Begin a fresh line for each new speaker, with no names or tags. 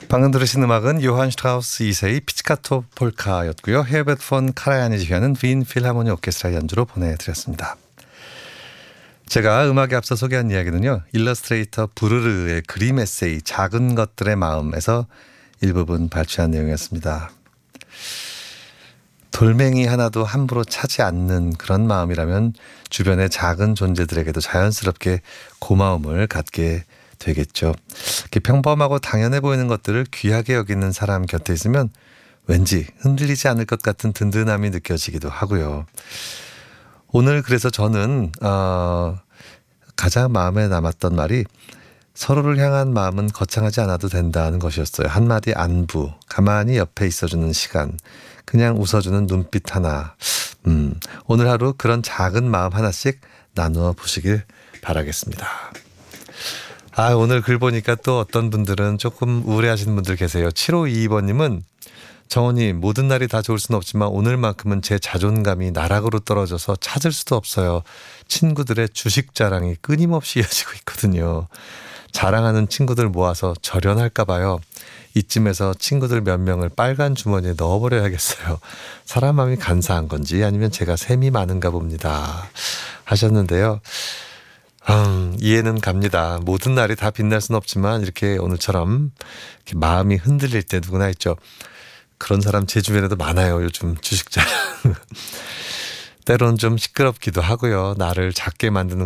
방금 들으신 음악은 요한 슈트라우스 2세의 피치카토 폴카였고요. 헤베트 폰 카라얀이 지휘하는 빈 필하모니 오케스트라 연주로 보내드렸습니다. 제가 음악에 앞서 소개한 이야기는요, 일러스트레이터 부르르의 그림 에세이 작은 것들의 마음에서 일부분 발췌한 내용이었습니다. 돌멩이 하나도 함부로 차지 않는 그런 마음이라면 주변의 작은 존재들에게도 자연스럽게 고마움을 갖게 되겠죠. 이렇게 평범하고 당연해 보이는 것들을 귀하게 여기는 사람 곁에 있으면 왠지 흔들리지 않을 것 같은 든든함이 느껴지기도 하고요. 오늘 그래서 저는 가장 마음에 남았던 말이 서로를 향한 마음은 거창하지 않아도 된다는 것이었어요. 한마디 안부, 가만히 옆에 있어주는 시간, 그냥 웃어주는 눈빛 하나. 오늘 하루 그런 작은 마음 하나씩 나누어 보시길 바라겠습니다. 오늘 글 보니까 또 어떤 분들은 조금 우울해하시는 분들 계세요. 7522번님은 정원님, 모든 날이 다 좋을 수는 없지만 오늘만큼은 제 자존감이 나락으로 떨어져서 찾을 수도 없어요. 친구들의 주식 자랑이 끊임없이 이어지고 있거든요. 자랑하는 친구들 모아서 절연할까 봐요. 이쯤에서 친구들 몇 명을 빨간 주머니에 넣어버려야겠어요. 사람 마음이 간사한 건지 아니면 제가 셈이 많은가 봅니다. 하셨는데요. 이해는 갑니다. 모든 날이 다 빛날 수는 없지만 이렇게 오늘처럼 이렇게 마음이 흔들릴 때 누구나 있죠. 그런 사람 제 주변에도 많아요. 요즘 주식 자랑. 때론 좀 시끄럽기도 하고요. 나를 작게 만드는